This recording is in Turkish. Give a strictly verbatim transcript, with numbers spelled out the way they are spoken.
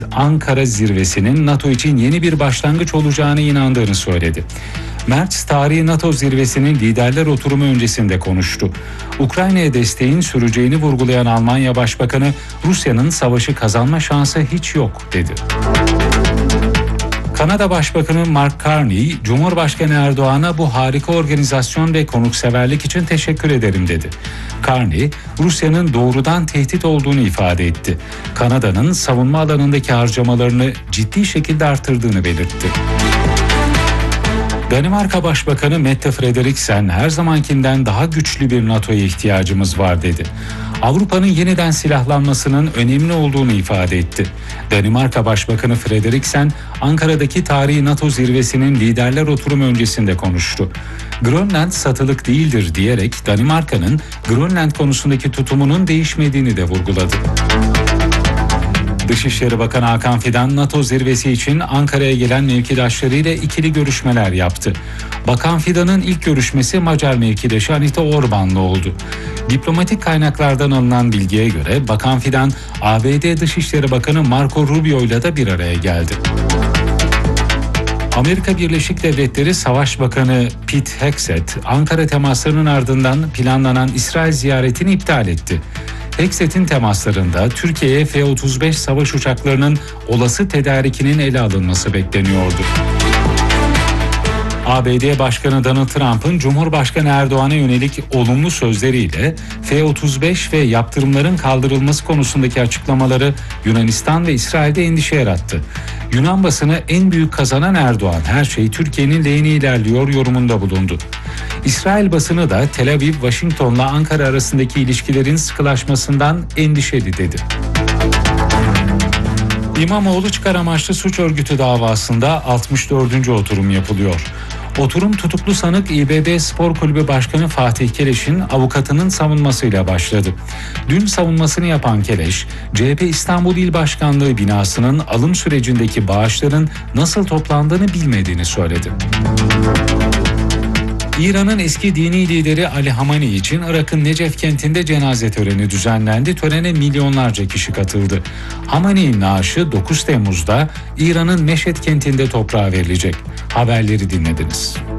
Ankara zirvesinin NATO için yeni bir başlangıç olacağına inandığını söyledi. Merz, tarihi NATO zirvesinin liderler oturumu öncesinde konuştu. Ukrayna'ya desteğin süreceğini vurgulayan Almanya Başbakanı, Rusya'nın savaşı kazanma şansı hiç yok dedi. Kanada Başbakanı Mark Carney, Cumhurbaşkanı Erdoğan'a bu harika organizasyon ve konukseverlik için teşekkür ederim dedi. Carney, Rusya'nın doğrudan tehdit olduğunu ifade etti. Kanada'nın savunma alanındaki harcamalarını ciddi şekilde artırdığını belirtti. Danimarka Başbakanı Mette Frederiksen, her zamankinden daha güçlü bir NATO'ya ihtiyacımız var dedi. Avrupa'nın yeniden silahlanmasının önemli olduğunu ifade etti. Danimarka Başbakanı Frederiksen, Ankara'daki tarihi NATO zirvesinin liderler oturumu öncesinde konuştu. Grönland satılık değildir diyerek Danimarka'nın Grönland konusundaki tutumunun değişmediğini de vurguladı. Dışişleri Bakanı Hakan Fidan, NATO zirvesi için Ankara'ya gelen mevkidaşlarıyla ikili görüşmeler yaptı. Bakan Fidan'ın ilk görüşmesi Macar mevkidaşı Anita Orban'la oldu. Diplomatik kaynaklardan alınan bilgiye göre Bakan Fidan, A B D Dışişleri Bakanı Marco Rubio'yla da bir araya geldi. Amerika Birleşik Devletleri Savaş Bakanı Pete Hegseth, Ankara temaslarının ardından planlanan İsrail ziyaretini iptal etti. Hegseth'in temaslarında Türkiye'ye F otuz beş savaş uçaklarının olası tedarikinin ele alınması bekleniyordu. A B D Başkanı Donald Trump'ın Cumhurbaşkanı Erdoğan'a yönelik olumlu sözleriyle F otuz beş ve yaptırımların kaldırılması konusundaki açıklamaları Yunanistan ve İsrail'de endişe yarattı. Yunan basını en büyük kazanan Erdoğan, her şey Türkiye'nin lehine ilerliyor yorumunda bulundu. İsrail basını da Tel Aviv, Washington'la Ankara arasındaki ilişkilerin sıkılaşmasından endişeli dedi. İmamoğlu çıkar amaçlı suç örgütü davasında altmış dördüncü oturum yapılıyor. Oturum tutuklu sanık İ B B Spor Kulübü Başkanı Fatih Keleş'in avukatının savunmasıyla başladı. Dün savunmasını yapan Keleş, C H P İstanbul İl Başkanlığı binasının alım sürecindeki bağışların nasıl toplandığını bilmediğini söyledi. İran'ın eski dini lideri Ali Hamani için Irak'ın Necef kentinde cenaze töreni düzenlendi. Törene milyonlarca kişi katıldı. Hamani'nin naaşı dokuz Temmuz'da İran'ın Meşhed kentinde toprağa verilecek. Haberleri dinlediniz.